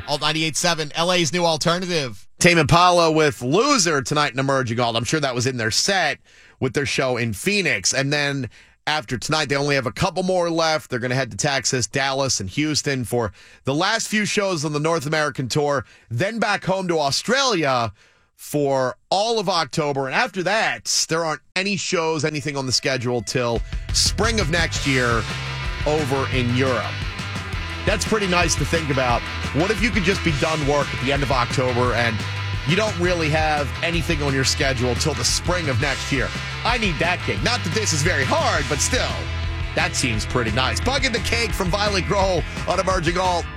Alt 98.7, LA's new alternative. Tame Impala with Loser tonight in Emerging Alt. I'm sure that was in their set with their show in Phoenix. And then after tonight, they only have a couple more left. They're going to head to Texas, Dallas, and Houston for the last few shows on the North American tour, then back home to Australia for all of October. And after that, there aren't any shows, anything on the schedule till spring of next year over in Europe. That's pretty nice to think about. What if you could just be done work at the end of October and you don't really have anything on your schedule till the spring of next year? I need that gig. Not that this is very hard, but still, that seems pretty nice. Bug in the Cake from Violet Grohl on Emerging Alt.